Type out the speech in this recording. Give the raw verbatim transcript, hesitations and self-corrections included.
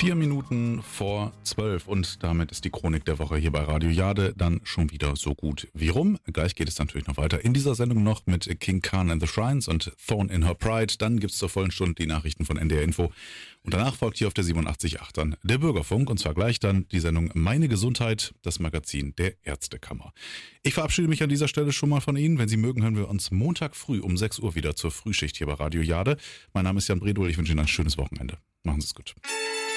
Vier Minuten vor zwölf und damit ist die Chronik der Woche hier bei Radio Jade dann schon wieder so gut wie rum. Gleich geht es natürlich noch weiter in dieser Sendung noch mit King Khan and the Shrines und Thorn in Her Pride. Dann gibt's zur vollen Stunde die Nachrichten von N D R Info. Und danach folgt hier auf der siebenundachtzig Komma acht dann der Bürgerfunk und zwar gleich dann die Sendung Meine Gesundheit, das Magazin der Ärztekammer. Ich verabschiede mich an dieser Stelle schon mal von Ihnen. Wenn Sie mögen, hören wir uns Montag früh um sechs Uhr wieder zur Frühschicht hier bei Radio Jade. Mein Name ist Jan Bredol, ich wünsche Ihnen ein schönes Wochenende. Machen Sie es gut.